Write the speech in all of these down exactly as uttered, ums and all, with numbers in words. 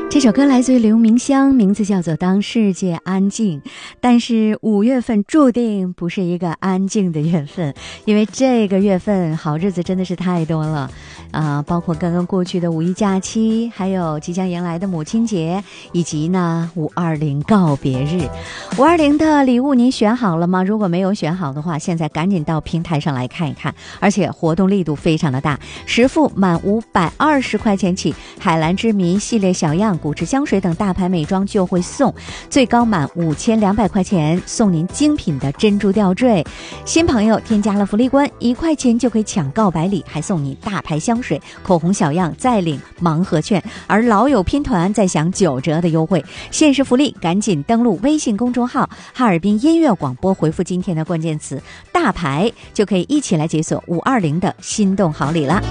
这首歌来自于刘明湘，名字叫做《当世界安静》。但是五月份注定不是一个安静的月份，因为这个月份好日子真的是太多了啊、呃，包括刚刚过去的五一假期，还有即将迎来的母亲节，以及呢五二零告别日。五二零的礼物您选好了吗？如果没有选好的话，现在赶紧到平台上来看一看，而且活动力度非常的大，实付满五百二十块钱起，海蓝之谜系列小样、古驰香水等大牌美妆就会送，最高满五千两百块钱送您精品的珍珠吊坠。新朋友添加了福利关，一块钱就可以抢告白礼，还送你大牌香水、口红小样，再领盲盒券，而老友拼团再享九折的优惠。限时福利，赶紧登录微信公众号哈尔滨音乐广播，回复今天的关键词大牌，就可以一起来解锁五二零的心动好礼了。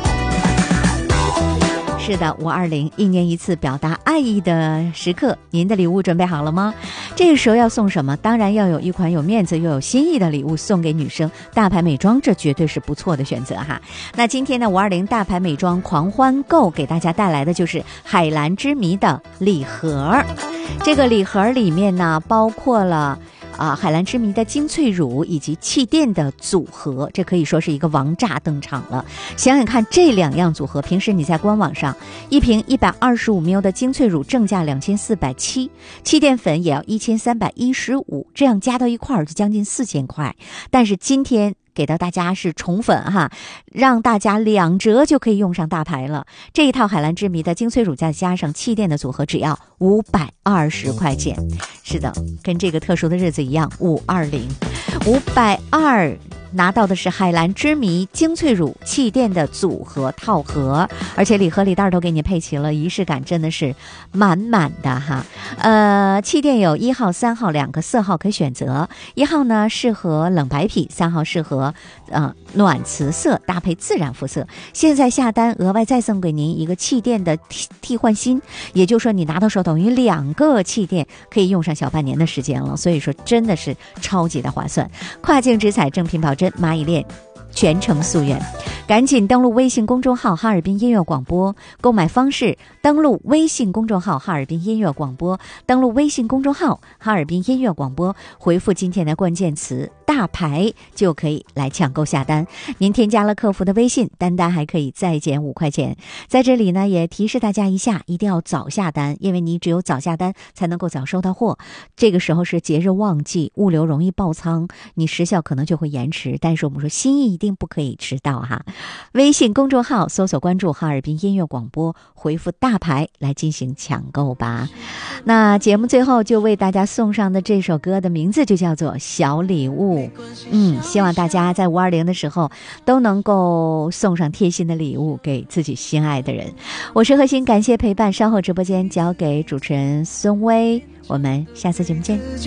是的，五二零一年一次表达爱意的时刻，您的礼物准备好了吗？这个时候要送什么？当然要有一款有面子又有新意的礼物送给女生，大牌美妆这绝对是不错的选择哈。那今天呢，五二零大牌美妆狂欢购给大家带来的就是海蓝之谜的礼盒。这个礼盒里面呢，包括了啊，海蓝之谜的精粹乳以及气垫的组合，这可以说是一个王炸登场了。想想看，这两样组合，平时你在官网上一瓶一百二十五 ml 的精粹乳正价两千四百七，气垫粉也要一千三百一十五，这样加到一块儿就将近四千块。但是今天给到大家是宠粉哈，让大家两折就可以用上大牌了。这一套海蓝之谜的精粹乳再加上气垫的组合，只要五百二十块钱。是的，跟这个特殊的日子一样，五二零，五百二。拿到的是海蓝之谜精粹乳气垫的组合套盒，而且礼盒礼袋都给你配齐了，仪式感真的是满满的哈。呃，气垫有一号、三号两个色号可以选择，一号呢适合冷白皮，三号适合呃暖瓷色，搭配自然肤色。现在下单额外再送给您一个气垫的替替换芯，也就是说你拿到手等于两个气垫，可以用上小半年的时间了，所以说真的是超级的划算。跨境直采，正品保真，蚂蚁链全程溯源。赶紧登录微信公众号哈尔滨音乐广播，购买方式登录微信公众号哈尔滨音乐广播，登录微信公众号哈尔滨音乐广播，回复今天的关键词大牌就可以来抢购下单。您添加了客服的微信，单单还可以再减五块钱。在这里呢，也提示大家一下，一定要早下单，因为你只有早下单才能够早收到货。这个时候是节日旺季，物流容易爆仓，你时效可能就会延迟，但是我们说心意一定不可以迟到哈。微信公众号搜索关注哈尔滨音乐广播，回复大牌来进行抢购吧。那节目最后就为大家送上的这首歌的名字就叫做小礼物。嗯，希望大家在五二零的时候都能够送上贴心的礼物给自己心爱的人。我是何欣，感谢陪伴，稍后直播间交给主持人孙薇，我们下次节目见。